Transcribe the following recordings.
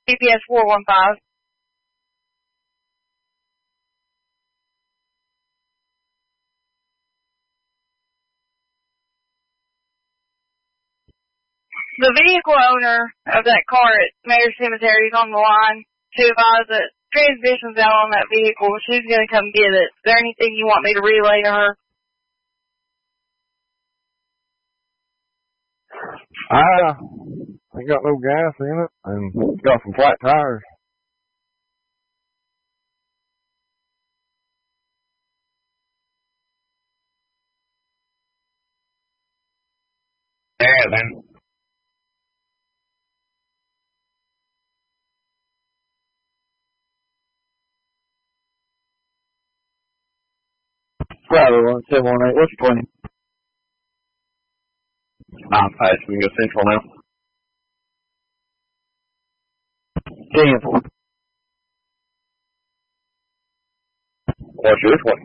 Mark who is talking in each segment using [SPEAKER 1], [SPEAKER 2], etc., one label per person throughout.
[SPEAKER 1] GPS 415. The vehicle owner of that car at Mayor Cemetery is on the line to advise that transmission's out on that vehicle. She's going to come get it. Is there anything you want me to relay to her?
[SPEAKER 2] Ain't got no gas in it, and got some flat tires.
[SPEAKER 3] Yeah, then.
[SPEAKER 2] Bravo 1718, what's your plan?
[SPEAKER 3] I'm fast. We can go central now.
[SPEAKER 2] 10-4.
[SPEAKER 3] What's your 20?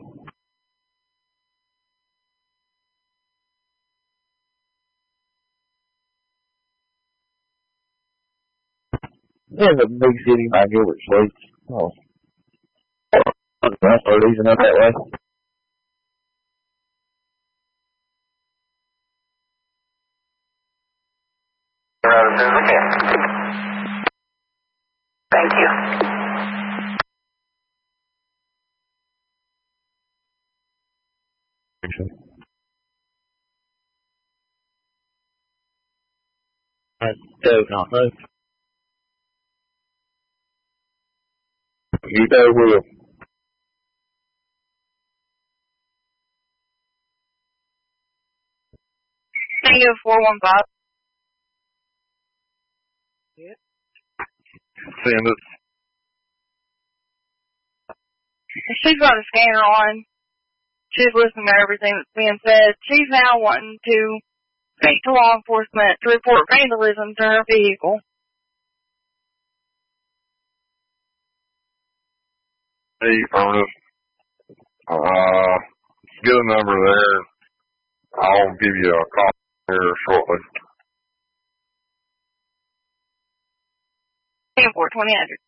[SPEAKER 2] In the big city by Gilbert Sweets. Oh. I'll start easing up that way.
[SPEAKER 1] Thank you.
[SPEAKER 2] Not no.
[SPEAKER 3] You know will.
[SPEAKER 1] Tango 415.
[SPEAKER 2] Send it.
[SPEAKER 1] She's got a scanner on. She's listening to everything that's being said. She's now wanting to speak to law enforcement to report vandalism to her vehicle.
[SPEAKER 2] Hey, Ernest. Get a number there. I'll give you a call here shortly.
[SPEAKER 1] 10-4, 2000.